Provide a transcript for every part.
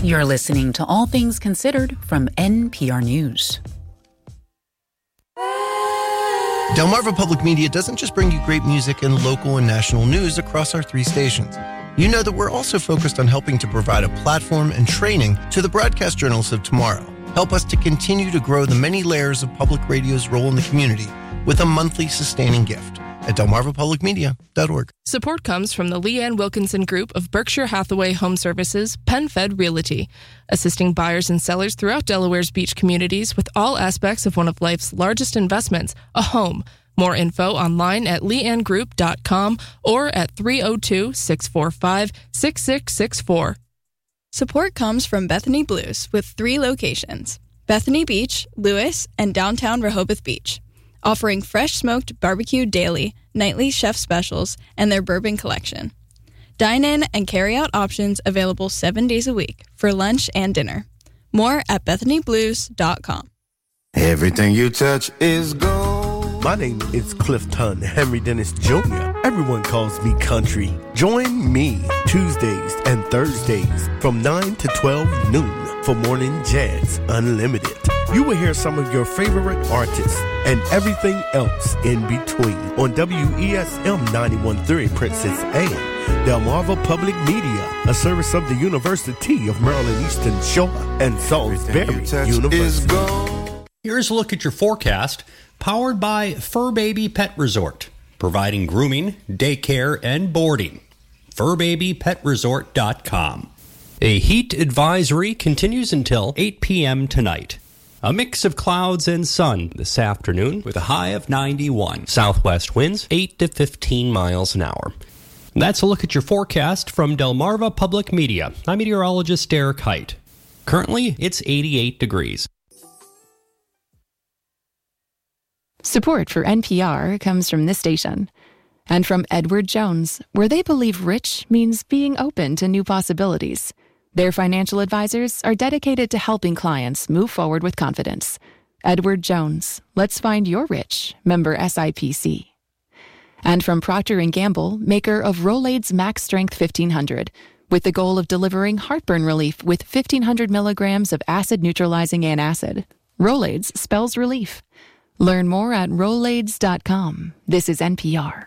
You're listening to All Things Considered from NPR News. Delmarva Public Media doesn't just bring you great music and local and national news across our 3 stations. You know that we're also focused on helping to provide a platform and training to the broadcast journalists of tomorrow. Help us to continue to grow the many layers of public radio's role in the community with a monthly sustaining gift at delmarvapublicmedia.org. Support comes from the Leanne Wilkinson Group of Berkshire Hathaway Home Services, PenFed Realty, assisting buyers and sellers throughout Delaware's beach communities with all aspects of one of life's largest investments, a home. More info online at leannegroup.com or at 302-645-6664. Support comes from Bethany Blues with 3 locations, Bethany Beach, Lewis, and downtown Rehoboth Beach, offering fresh smoked barbecue daily, nightly chef specials, and their bourbon collection. Dine-in and carry-out options available 7 days a week for lunch and dinner. More at bethanyblues.com. Everything you touch is gold. My name is Clifton Henry Dennis Jr. Everyone calls me Country. Join me Tuesdays and Thursdays from 9 to 12 noon for Morning Jazz Unlimited. You will hear some of your favorite artists and everything else in between on WESM 91.3 Princess Anne, Delmarva Public Media, a service of the University of Maryland Eastern Shore and Salisbury University. Here's a look at your forecast, powered by Fur Baby Pet Resort, providing grooming, daycare, and boarding. FurBabyPetResort.com. A heat advisory continues until 8 p.m. tonight. A mix of clouds and sun this afternoon with a high of 91. Southwest winds 8 to 15 miles an hour. That's a look at your forecast from Delmarva Public Media. I'm meteorologist Derek Height. Currently, it's 88 degrees. Support for NPR comes from this station and from Edward Jones, where they believe rich means being open to new possibilities. Their financial advisors are dedicated to helping clients move forward with confidence. Edward Jones, let's find your rich, member SIPC. And from Procter & Gamble, maker of Rolaids Max Strength 1500, with the goal of delivering heartburn relief with 1,500 milligrams of acid-neutralizing antacid. Rolaids spells relief. Learn more at Rolaids.com. This is NPR.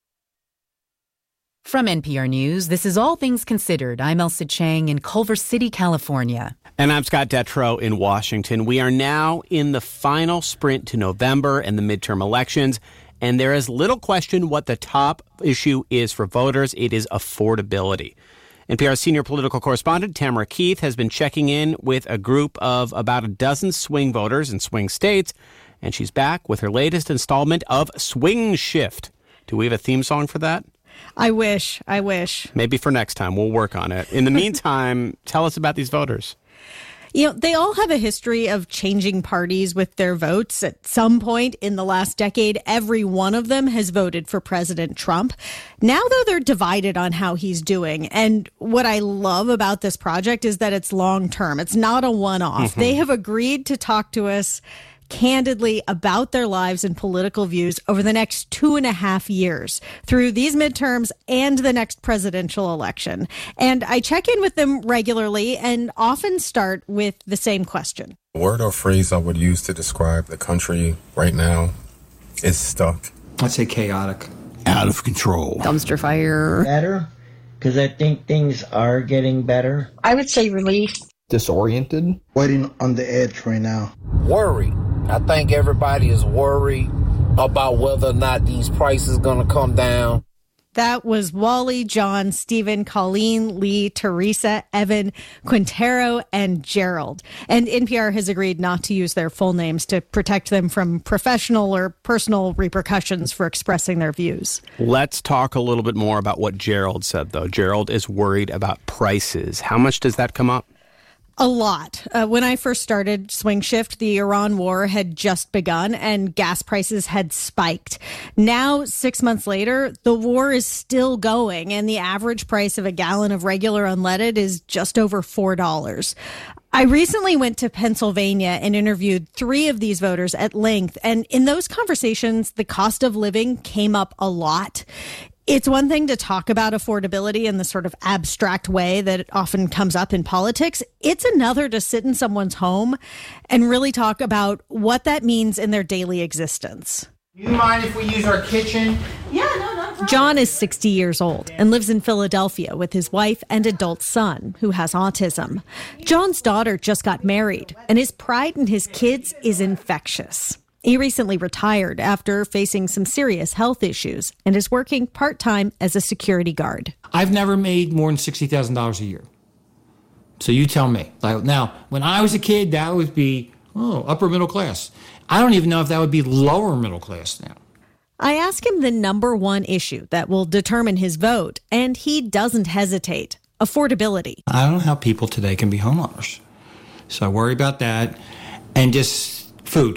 From NPR News, this is All Things Considered. I'm Elsa Chang in Culver City, California. And I'm Scott Detrow in Washington. We are now in the final sprint to November and the midterm elections, and there is little question what the top issue is for voters. It is affordability. NPR's senior political correspondent, Tamara Keith, has been checking in with a group of about a dozen swing voters in swing states, and she's back with her latest installment of Swing Shift. Do we have a theme song for that? I wish. Maybe for next time. We'll work on it. In the meantime, tell us about these voters. You know, they all have a history of changing parties with their votes. At some point in the last decade, every one of them has voted for President Trump. Now, though, they're divided on how he's doing. And what I love about this project is that it's long term. It's not a one-off. Mm-hmm. They have agreed to talk to us candidly about their lives and political views over the next 2.5 years through these midterms and the next presidential election. And I check in with them regularly and often start with the same question. The word or phrase I would use to describe the country right now is stuck. I'd say chaotic. Out of control. Dumpster fire. Better, because I think things are getting better. I would say relief. Disoriented. Waiting on the edge right now. Worry. I think everybody is worried about whether or not these prices are going to come down. That was Wally, John, Stephen, Colleen, Lee, Teresa, Evan, Quintero, and Gerald. And NPR has agreed not to use their full names to protect them from professional or personal repercussions for expressing their views. Let's talk a little bit more about what Gerald said, though. Gerald is worried about prices. How much does that come up? A lot. When I first started Swing Shift, the Iran war had just begun and gas prices had spiked. Now, 6 months later, the war is still going and the average price of a gallon of regular unleaded is just over $4. I recently went to Pennsylvania and interviewed 3 of these voters at length. And in those conversations, the cost of living came up a lot. It's one thing to talk about affordability in the sort of abstract way that it often comes up in politics. It's another to sit in someone's home and really talk about what that means in their daily existence. You mind if we use our kitchen? Yeah, no. John is 60 years old and lives in Philadelphia with his wife and adult son who has autism. John's daughter just got married, and his pride in his kids is infectious. He recently retired after facing some serious health issues and is working part-time as a security guard. I've never made more than $60,000 a year. So you tell me. Now, when I was a kid, that would be, upper middle class. I don't even know if that would be lower middle class now. I ask him the number one issue that will determine his vote, and he doesn't hesitate: affordability. I don't know how people today can be homeowners. So I worry about that. And just food.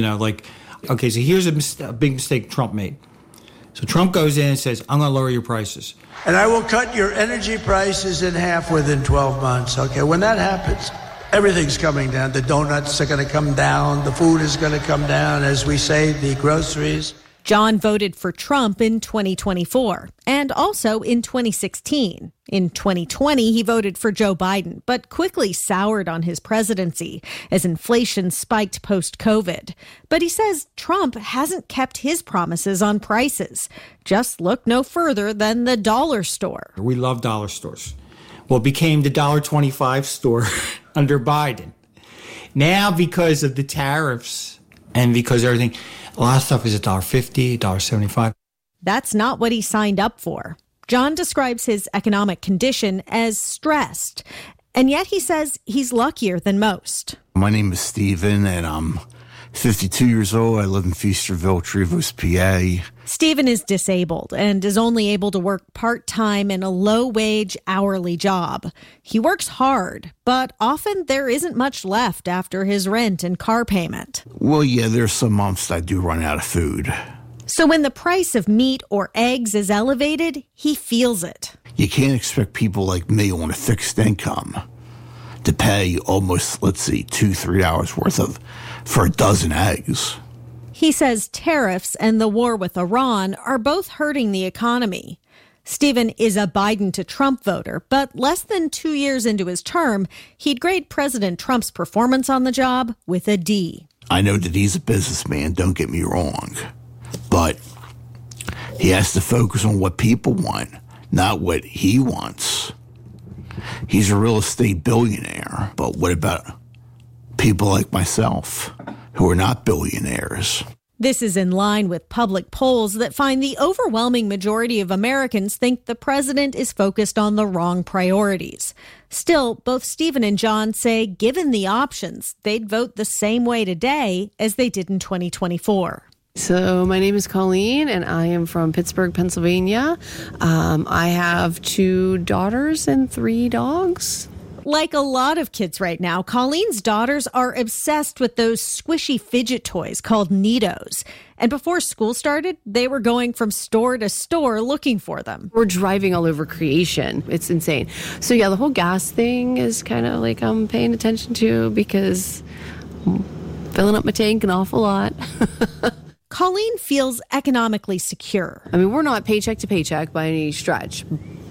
So here's a big mistake Trump made. So Trump goes in and says, I'm going to lower your prices. And I will cut your energy prices in half within 12 months. Okay, when that happens, everything's coming down. The donuts are going to come down. The food is going to come down. As we say, the groceries. John voted for Trump in 2024 and also in 2016. In 2020, he voted for Joe Biden, but quickly soured on his presidency as inflation spiked post-COVID. But he says Trump hasn't kept his promises on prices. Just look no further than the dollar store. We love dollar stores. Well, it became the $1.25 store under Biden. Now, because of the tariffs and because everything, a lot of stuff is $1.50, $1.75. That's not what he signed up for. John describes his economic condition as stressed, and yet he says he's luckier than most. My name is Stephen, and I'm 52 years old. I live in Feasterville, Trevose, PA. Stephen is disabled and is only able to work part-time in a low-wage hourly job. He works hard, but often there isn't much left after his rent and car payment. Well, yeah, there's some months I do run out of food. So when the price of meat or eggs is elevated, he feels it. You can't expect people like me on a fixed income to pay almost, $2-3 worth for a dozen eggs. He says tariffs and the war with Iran are both hurting the economy. Stephen is a Biden to Trump voter, but less than 2 years into his term, he'd grade President Trump's performance on the job with a D. I know that he's a businessman, don't get me wrong, but he has to focus on what people want, not what he wants. He's a real estate billionaire, but what about people like myself who are not billionaires? This is in line with public polls that find the overwhelming majority of Americans think the president is focused on the wrong priorities. Still, both Stephen and John say given the options, they'd vote the same way today as they did in 2024. So my name is Colleen, and I am from Pittsburgh, Pennsylvania. I have 2 daughters and 3 dogs. Like a lot of kids right now, Colleen's daughters are obsessed with those squishy fidget toys called Neatos. And before school started, they were going from store to store looking for them. We're driving all over Creation. It's insane. So yeah, the whole gas thing is kind of like I'm paying attention to because I'm filling up my tank an awful lot. Colleen feels economically secure. I mean, we're not paycheck to paycheck by any stretch,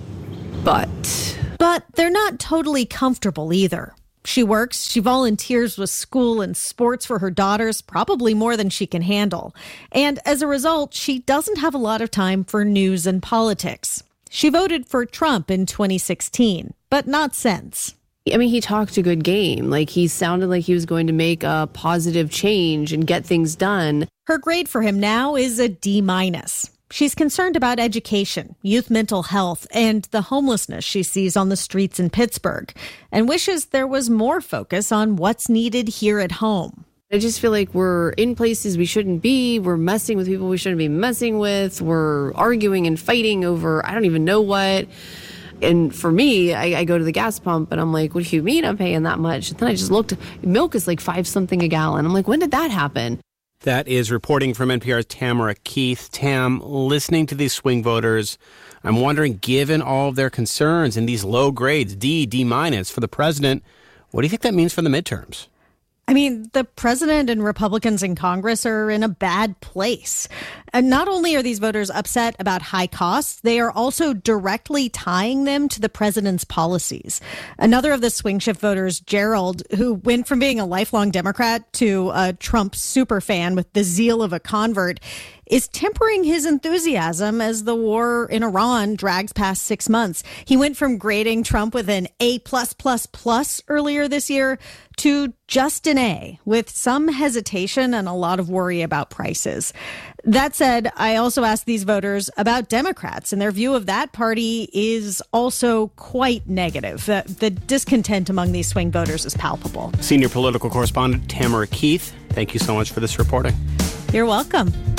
but they're not totally comfortable either. She works, she volunteers with school and sports for her daughters, probably more than she can handle. And as a result, she doesn't have a lot of time for news and politics. She voted for Trump in 2016, but not since. I mean, he talked a good game. Like, he sounded like he was going to make a positive change and get things done. Her grade for him now is a D-. She's concerned about education, youth mental health, and the homelessness she sees on the streets in Pittsburgh, and wishes there was more focus on what's needed here at home. I just feel like we're in places we shouldn't be. We're messing with people we shouldn't be messing with. We're arguing and fighting over I don't even know what. And for me, I go to the gas pump and I'm like, what do you mean I'm paying that much? And then I just looked, milk is like $5-something a gallon. I'm like, when did that happen? That is reporting from NPR's Tamara Keith. Tam, listening to these swing voters, I'm wondering, given all of their concerns and these low grades, D- for the president, what do you think that means for the midterms? I mean, the president and Republicans in Congress are in a bad place. And not only are these voters upset about high costs, they are also directly tying them to the president's policies. Another of the swing shift voters, Gerald, who went from being a lifelong Democrat to a Trump superfan with the zeal of a convert, is tempering his enthusiasm as the war in Iran drags past 6 months. He went from grading Trump with an A+++ earlier this year to just an A, with some hesitation and a lot of worry about prices. That said, I also asked these voters about Democrats, and their view of that party is also quite negative. The discontent among these swing voters is palpable. Senior political correspondent Tamara Keith, thank you so much for this reporting. You're welcome.